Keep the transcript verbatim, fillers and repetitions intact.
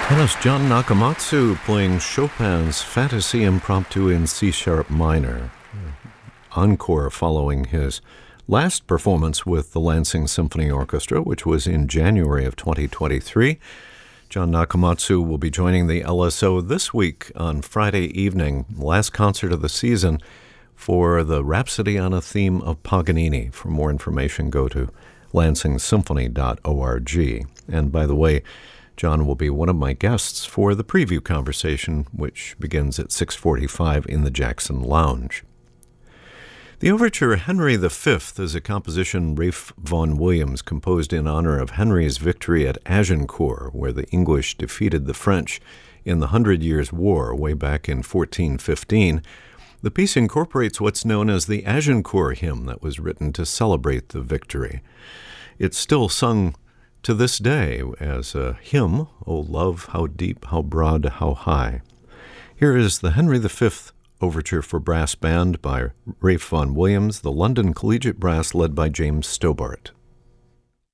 Pianist John Nakamatsu playing Chopin's Fantasy Impromptu in C-sharp minor. Encore following his last performance with the Lansing Symphony Orchestra, which was in January of twenty twenty-three. John Nakamatsu will be joining the L S O this week on Friday evening, last concert of the season, for the Rhapsody on a Theme of Paganini. For more information, go to lansing symphony dot org. And by the way, John will be one of my guests for the preview conversation, which begins at six forty-five in the Jackson Lounge. The overture Henry the Fifth is a composition Ralph Vaughan Williams composed in honor of Henry's victory at Agincourt, where the English defeated the French in the Hundred Years' War way back in fourteen fifteen. The piece incorporates what's known as the Agincourt hymn that was written to celebrate the victory. It's still sung to this day as a hymn, O love, how deep, how broad, how high. Here is the Henry the Fifth Overture for Brass Band by Ralph Vaughan Williams, the London Collegiate Brass led by James Stobart.